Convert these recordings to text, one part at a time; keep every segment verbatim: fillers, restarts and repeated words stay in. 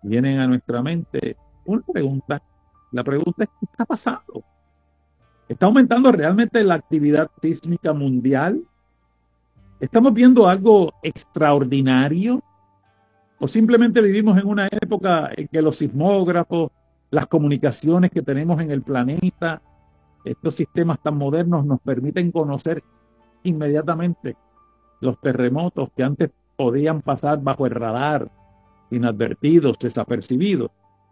vienen a nuestra mente una pregunta. La pregunta es, ¿qué está pasando? ¿Está aumentando realmente la actividad sísmica mundial? ¿Estamos viendo algo extraordinario? ¿O simplemente vivimos en una época en que los sismógrafos, las comunicaciones que tenemos en el planeta, estos sistemas tan modernos nos permiten conocer inmediatamente los terremotos que antes podían pasar bajo el radar, inadvertidos, desapercibidos?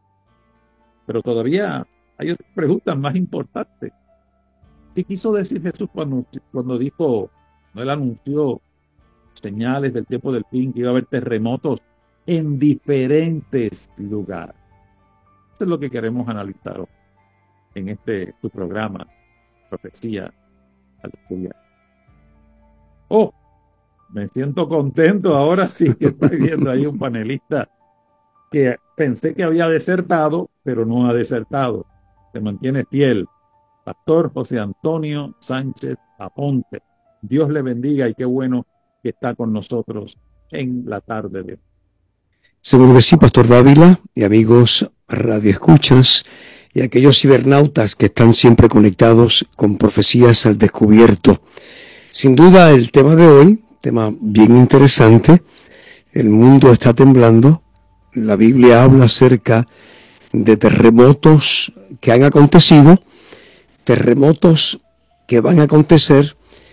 Pero todavía hay otras preguntas más importantes. ¿Qué quiso decir Jesús cuando, cuando dijo, no él anunció señales del tiempo del fin, que iba a haber terremotos en diferentes lugares? Eso es lo que queremos analizar en este tu programa, Profecía al Estudiar. Oh, me siento contento ahora sí que estoy viendo ahí un panelista que pensé que había desertado, pero no ha desertado. Se mantiene fiel. Pastor José Antonio Sánchez Aponte. Dios le bendiga y qué bueno que está con nosotros en la tarde de hoy. Seguro que sí, Pastor Dávila y amigos radioescuchas y aquellos cibernautas que están siempre conectados con Profecías al Descubierto. Sin duda el tema de hoy, tema bien interesante. El mundo está temblando. La Biblia habla acerca de terremotos que han acontecido, terremotos que van a acontecer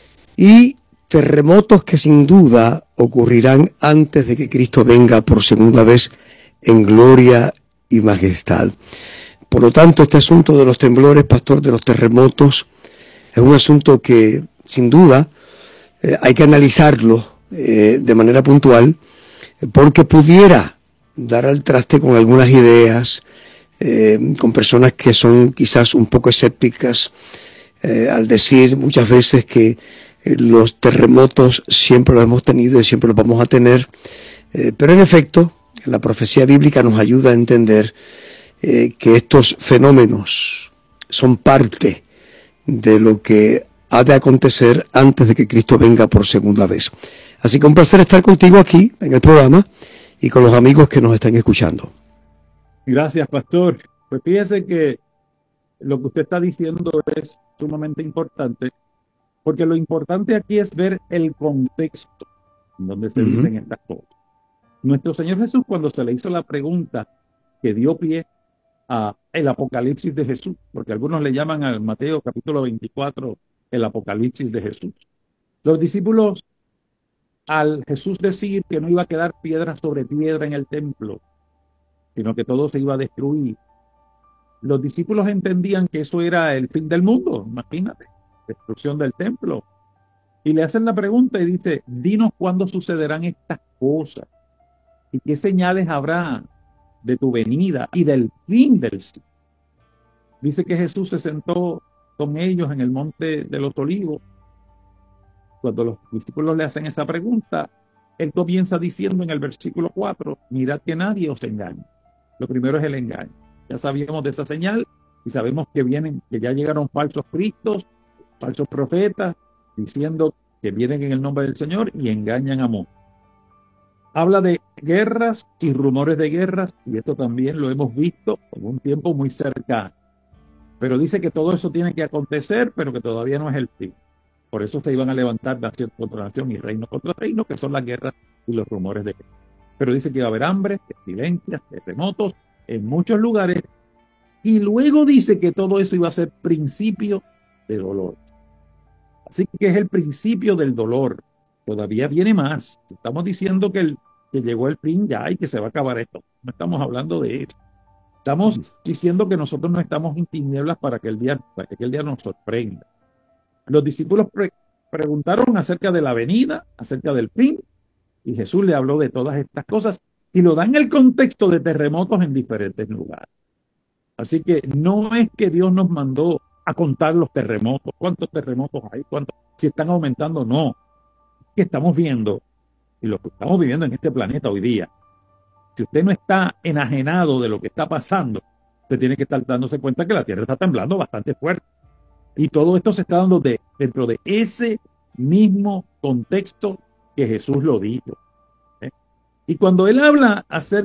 y terremotos que sin duda ocurrirán antes de que Cristo venga por segunda vez en gloria y majestad. Por lo tanto, este asunto de los temblores, pastor, de los terremotos, es un asunto que sin duda eh, hay que analizarlo eh, de manera puntual, porque pudiera dar al traste con algunas ideas, eh, con personas que son quizás un poco escépticas, eh, al decir muchas veces que eh, los terremotos siempre los hemos tenido y siempre los vamos a tener, eh, pero en efecto, la profecía bíblica nos ayuda a entender eh, que estos fenómenos son parte de lo que ha de acontecer antes de que Cristo venga por segunda vez. Así que un placer estar contigo aquí en el programa y con los amigos que nos están escuchando. Gracias, pastor. Pues fíjese que lo que usted está diciendo es sumamente importante, porque lo importante aquí es ver el contexto en donde se Uh-huh. dicen estas cosas. Nuestro Señor Jesús, cuando se le hizo la pregunta que dio pie a el Apocalipsis de Jesús, porque algunos le llaman al Mateo capítulo veinticuatro el Apocalipsis de Jesús. Los discípulos, al Jesús decir que no iba a quedar piedra sobre piedra en el templo, sino que todo se iba a destruir, los discípulos entendían que eso era el fin del mundo, imagínate, destrucción del templo. Y le hacen la pregunta y dice, dinos cuándo sucederán estas cosas y qué señales habrá de tu venida y del fin del siglo. Dice que Jesús se sentó con ellos en el monte de los olivos. Cuando los discípulos le hacen esa pregunta, él comienza diciendo en el versículo cuatro, mirad que nadie os engañe. Lo primero es el engaño. Ya sabíamos de esa señal y sabemos que vienen, que ya llegaron falsos cristos, falsos profetas, diciendo que vienen en el nombre del Señor y engañan a muchos. Habla de guerras y rumores de guerras, y esto también lo hemos visto en un tiempo muy cercano. Pero dice que todo eso tiene que acontecer, pero que todavía no es el fin. Por eso se iban a levantar nación contra nación y reino contra reino, que son las guerras y los rumores de guerra. Pero dice que iba a haber hambre, pestilencias, terremotos en muchos lugares, y luego dice que todo eso iba a ser principio de dolor. Así que es el principio del dolor. Todavía viene más. Estamos diciendo que, el, que llegó el fin ya y que se va a acabar esto. No estamos hablando de eso. Estamos diciendo que nosotros no estamos en tinieblas para que el día, para que aquel día nos sorprenda. Los discípulos pre preguntaron acerca de la venida, acerca del fin, y Jesús le habló de todas estas cosas y lo da en el contexto de terremotos en diferentes lugares. Así que no es que Dios nos mandó a contar los terremotos, cuántos terremotos hay, cuántos, si están aumentando, no. Que estamos viendo y lo que estamos viviendo en este planeta hoy día. Si usted no está enajenado de lo que está pasando, usted tiene que estar dándose cuenta que la Tierra está temblando bastante fuerte. Y todo esto se está dando de, dentro de ese mismo contexto que Jesús lo dijo. ¿eh? Y cuando él habla acerca